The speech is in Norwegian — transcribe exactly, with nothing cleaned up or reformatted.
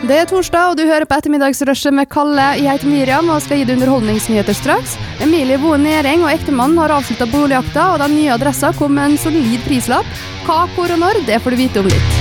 Det er torsdag, og du hører på ettermiddagsrushet med Kalle. Jeg heter Miriam og skal gi deg underholdningsnyheter straks. Emilie Boe Næring og ektemannen har avsluttet boligjakta, og den nye adressen kom med en solid prislapp. Hva, hvor og når, det får du vite om litt.